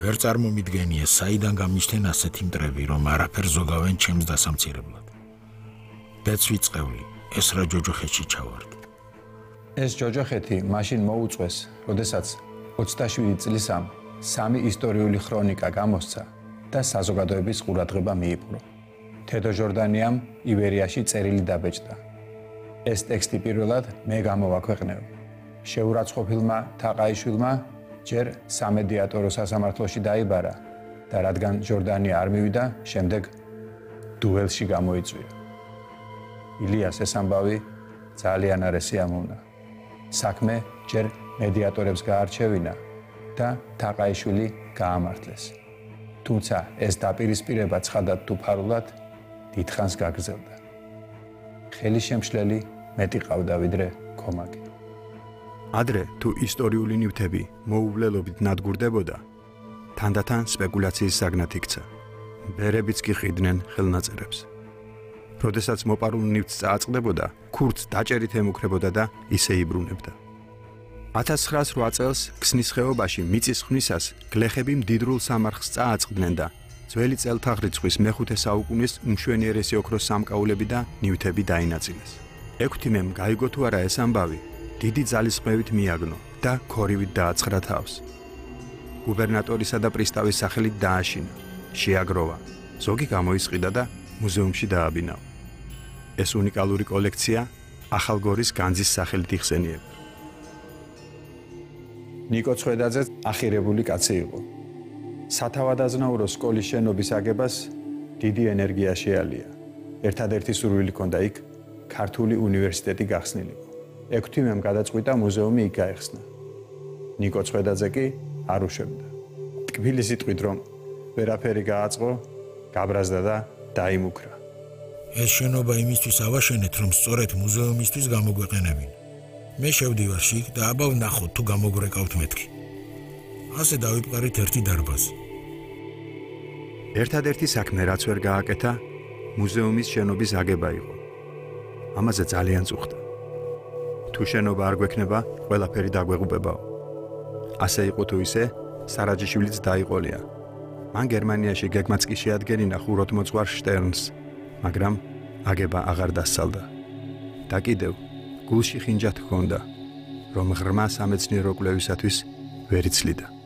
ვერ წარმომიდგენია, საიდან გამიშთენ ასეთი მტრები, რომ არაფერ ზოგავენ ჩემს დასამცირებლად. დეც ვიწყევლი, ეს რა ჯოჯოხეთში ჩავარდი. ეს ჯოჯოხეთი მაშინ მოუწვეს, როდესაც 27 წლისამ სამი ისტორიული ქრონიკა გამოსცა და საზოგადოების ყურადღება მიიპყრო. თედო ჟორდანიამ იბერიაში წერილი დაბეჭდა. ეს ტექსტი პირველად მე გამოვაქვეყნებ. შეურაცხყოფილმა თაყაიშვილმა ჯერ სამედიატორო სასამართლოში დაიბარა და რადგან ჟორდანია არ მივიდა, შემდეგ დუელში გამოიწვია. ილიას ეს ამბავი ძალიან არ ესიამოვნა. საქმე ჯერ მედიატორებს გაარჩევინა და თაყაიშვილი გაამართლეს. თუმცა ეს დაპირისპირება ცხადად თუ ფარულად დიდხანს გაგრძელდა. ხელი შემშლელი მეტი ყავდა ვიდრე ქომაკი. ადრე თუ ისტორიული ნივთები მოუვლელობით ნადგურდებოდა, თანდათან სპეკულაციის საგნად იქცა. ბერებიც კი ყიდნენ ხელნაწერებს. როდესაც მოპარულ ნივთს წააწყდებოდა, ქურდს დაჭერით ემუქრებოდა და ისე იბრუნებდა. 1908 წელს ქსნის ხეობაში მიწის ხვნისას გლეხები მდიდრულ სამარხს წააწყდნენ და ძველი წელთაღრიცხვის მეხუთე საუკუნის უმშვენიერესი ოქროს სამკაულები და ნივთები დაინაწილეს. ექვთიმემ გაიგო თუ არა ეს ამბავი, დიდი ძალისხმევით მიაგნო და ქორივით დააცხრა თავს. გუბერნატორისა და პრისტავის სახელით დააშინა, შეაგროვა, ზოგი გამოისყიდა და მუზეუმში დააბინავა. ეს უნიკალური კოლექცია ახალგორის განძის სახელით იხსენიება. ნიკო ცხვედაძე ახირებული კაცი იყო. სათავადაზნაურო სკოლის შენობის აგებას დიდი ენერგია შეალია. ერთადერთი სურვილი ჰქონდა იქ ქართული უნივერსიტეტი გახსნილიყო. ექვთიმემ გადაწყვიტა მუზეუმი იქ გაეხსნა. ნიკო ცხვედაძე კი არ უშვებდა. ტკბილი სიტყვით რომ ვერაფერი გააწყო, გაბრაზდა და დაიმუქრა. ეს შენობა იმისთვის ავაშენეთ, რომ სწორედ მუზეუმისთვის გამოგვეყენებინ. მე შევდივარ შიგ და აბა ვნახოთ თუ გამოგვრეკავთ მეთქი. ასე დავიპყარით ერთი დარბაზი. ერთადერთი საქმე რაც ვერ გააკეთა, მუზეუმის შენობის აგება იყო. ამაზე ძალიან წუხდა. თუ შენობა არ გვექნება, ყველაფერი დაგვეღუპებაო. ასე იყო თუ ისე, სარაჯიშვილიც დაიყოლია. მან გერმანიაში გეგმაც კი შეადგენინა ხუროთმოძღვარ შტერნს, მაგრამ აგება აღარ დასწალდა. და კიდევ გულში ხინჯად ჰქონდა, რომ ღრმა სამეცნიერო კვლევისათვის ვერ იცლიდა.